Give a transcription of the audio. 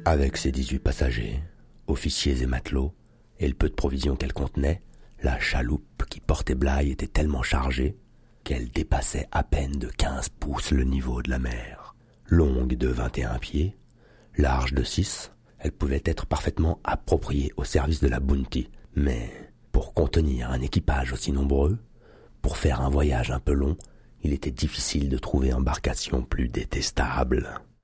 Avec ses 18 passagers, officiers et matelots, et le peu de provisions qu'elle contenait, la chaloupe qui portait Bligh était tellement chargée qu'elle dépassait à peine de 15 pouces le niveau de la mer. Longue de 21 pieds, large de 6, elle pouvait être parfaitement appropriée au service de la Bounty, mais pour contenir un équipage aussi nombreux, pour faire un voyage un peu long, il était difficile de trouver embarcation plus détestable.